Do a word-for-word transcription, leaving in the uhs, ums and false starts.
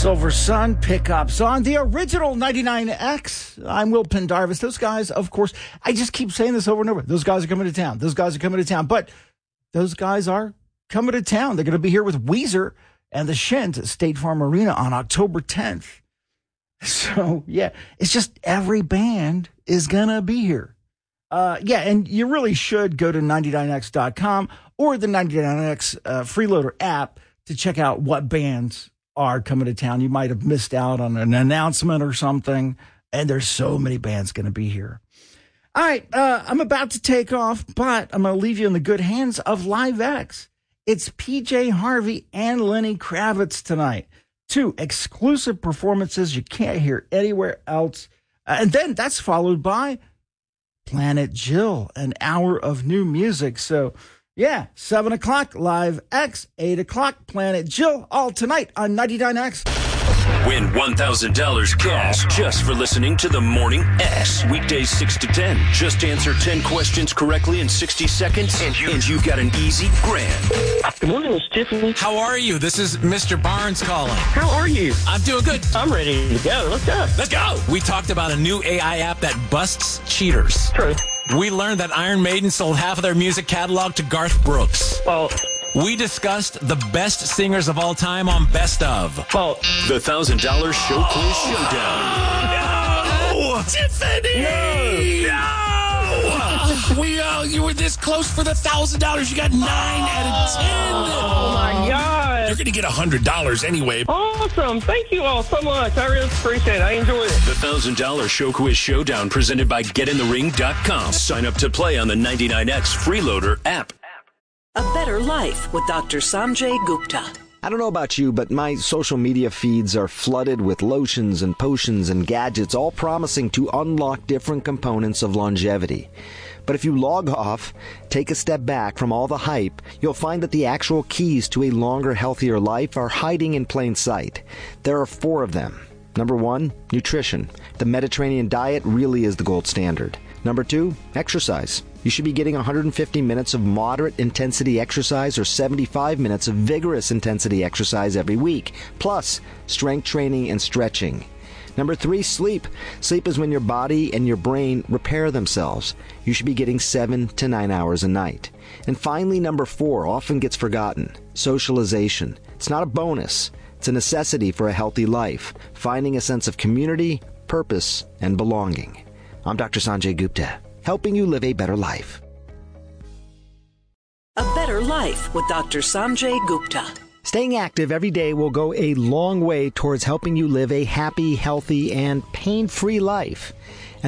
Silver Sun pickups on the original ninety-nine X. I'm Will Pendarvis. Those guys, of course, I just keep saying this over and over. Those guys are coming to town. Those guys are coming to town. But those guys are coming to town. They're going to be here with Weezer and the Shins at State Farm Arena on October tenth. So, yeah, it's just every band is going to be here. Uh, yeah, and you really should go to ninety-nine X dot com or the ninety-nine X uh, Freeloader app to check out what bands are coming to town. You might have missed out on an announcement or something, and there's so many bands going to be here. All right, uh, I'm about to take off, but I'm going to leave you in the good hands of Live X. It's P J Harvey and Lenny Kravitz tonight. Two exclusive performances you can't hear anywhere else. Uh, and then that's followed by Planet Jill, an hour of new music. So, yeah, seven o'clock, Live X, eight o'clock, Planet Jill, all tonight on ninety-nine X. Win one thousand dollars cash just for listening to The Morning X. Weekdays six to ten. Just answer ten questions correctly in sixty seconds, and, you, and you've got an easy grand. Good morning, Miss Tiffany. How are you? This is Mister Barnes calling. How are you? I'm doing good. I'm ready to go. Let's go. Let's go. We talked about a new A I app that busts cheaters. True. We learned that Iron Maiden sold half of their music catalog to Garth Brooks. Well, we discussed the best singers of all time on Best Of. well, The one thousand dollars Show Quiz Showdown. No! Tiffany! No! We, uh, you were this close for the one thousand dollars. You got nine out of ten. oh my God. You're going to get one hundred dollars anyway. Awesome. Thank you all so much. I really appreciate it. I enjoyed it. The one thousand dollars Show Quiz Showdown presented by get in the ring dot com. Sign up to play on the ninety-nine X Freeloader app. A Better Life with Doctor Sanjay Gupta. I don't know about you, but my social media feeds are flooded with lotions and potions and gadgets, all promising to unlock different components of longevity. But if you log off, take a step back from all the hype, you'll find that the actual keys to a longer, healthier life are hiding in plain sight. There are four of them. Number one, nutrition. The Mediterranean diet really is the gold standard. Number two, exercise. You should be getting one hundred fifty minutes of moderate intensity exercise or seventy-five minutes of vigorous intensity exercise every week, plus strength training and stretching. Number three, sleep. Sleep is when your body and your brain repair themselves. You should be getting seven to nine hours a night. And finally, number four, often gets forgotten, socialization. It's not a bonus. It's a necessity for a healthy life, finding a sense of community, purpose, and belonging. I'm Doctor Sanjay Gupta, helping you live a better life. A Better Life with Doctor Sanjay Gupta. Staying active every day will go a long way towards helping you live a happy, healthy, and pain-free life.